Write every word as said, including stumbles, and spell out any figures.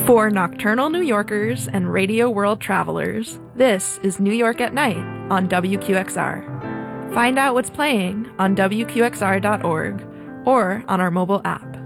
For nocturnal New Yorkers and radio world travelers, this is New York at Night on W Q X R. Find out what's playing on W Q X R dot org or on our mobile app.